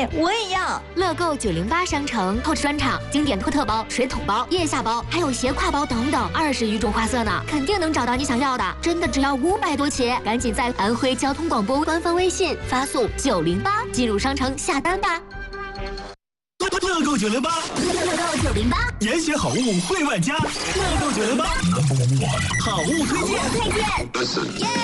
面，我也要。 乐购908商城 Coach 专场，经典托特包、水桶包、腋下包，还有斜挎包等等，20余种花色呢，肯定能找到你想要的。真的只要500多起，赶紧在安徽交通广播官方微信发送908进入商城下单吧。 乐购908， 乐购908， 严选好物惠万家。乐购908，好物推荐。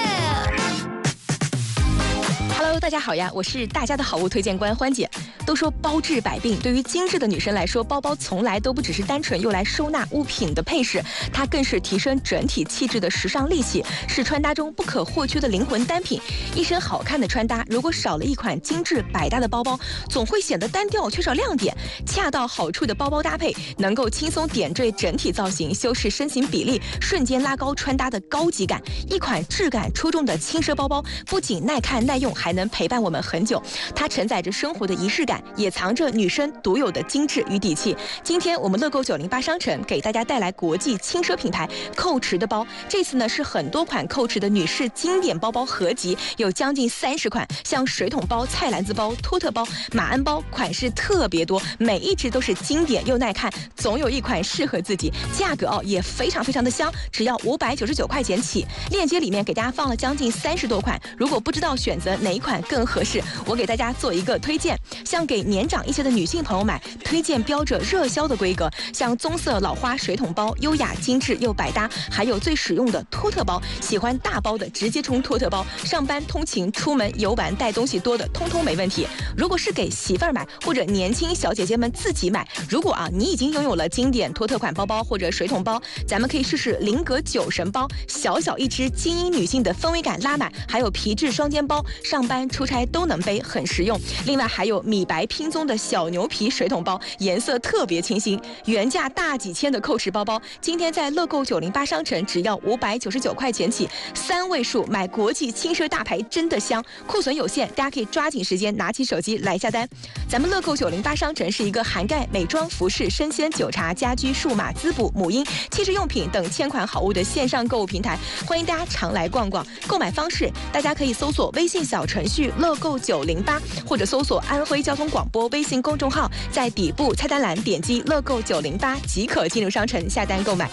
Hello， 大家好呀，我是大家的好物推荐官欢姐。都说包治百病，对于精致的女生来说，包包从来都不只是单纯用来收纳物品的配饰，它更是提升整体气质的时尚利器，是穿搭中不可或缺的灵魂单品。一身好看的穿搭，如果少了一款精致百搭的包包，总会显得单调，缺少亮点。恰到好处的包包搭配，能够轻松点缀整体造型，修饰身形比例，瞬间拉高穿搭的高级感。一款质感出众的轻奢包包，不仅耐看耐用，还能陪伴我们很久。它承载着生活的仪式感，也藏着女生独有的精致与底气。今天我们乐购908商城给大家带来国际轻奢品牌Coach的包，这次呢是很多款Coach的女士经典包包合集，有将近30款，像水桶包、菜篮子包、托特包、马鞍包，款式特别多，每一只都是经典又耐看，总有一款适合自己。价格也非常的香，只要599块钱起。链接里面给大家放了将近30多款，如果不知道选择哪一款更合适，我给大家做一个推荐。像给年长一些的女性朋友买，推荐标着热销的规格，像棕色老花水桶包，优雅精致又百搭，还有最实用的托特包，喜欢大包的直接冲托特包，上班通勤出门游玩带东西多的通通没问题。如果是给媳妇儿买或者年轻小姐姐们自己买，如果你已经拥有了经典托特款包包或者水桶包，咱们可以试试菱格9神包，小小一只，精英女性的氛围感拉满，还有皮质双肩包，上班出差都能背，很实用。另外还有米白拼棕的小牛皮水桶包，颜色特别清新，原价大几千的Coach包包，今天在乐购908商城只要599块钱起，3位数买国际轻奢大牌真的香，库存有限，大家可以抓紧时间拿起手机来下单。咱们乐购908商城是一个涵盖美妆、服饰、生鲜、酒茶、家居、数码、滋补、母婴、汽车用品等1000款好物的线上购物平台，欢迎大家常来逛逛。购买方式，大家可以搜索微信小程序乐购908，或者搜索安徽交通广播微信公众号，在底部菜单栏点击乐购908即可进入商城下单购买。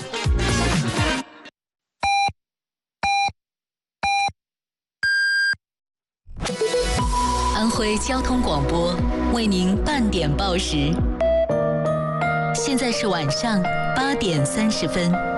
安徽交通广播为您半点报时，现在是晚上8点30分。